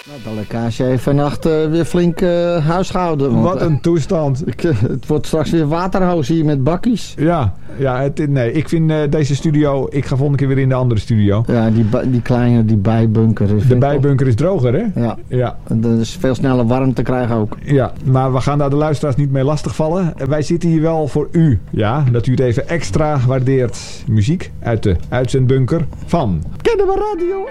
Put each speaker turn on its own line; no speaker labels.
De lekkage heeft vannacht weer flink huisgehouden. Want,
Wat een toestand.
het wordt straks weer waterhoos hier met bakkies.
Ja, ik vind deze studio... Ik ga volgende keer weer in de andere studio.
Ja, die kleine, die bijbunker.
De bijbunker is droger, hè?
Ja. Er is veel sneller warm te krijgen ook.
Ja, maar we gaan daar de luisteraars niet mee lastigvallen. Wij zitten hier wel voor u. Ja, dat u het even extra waardeert. Muziek uit de uitzendbunker van Kennemer Radio.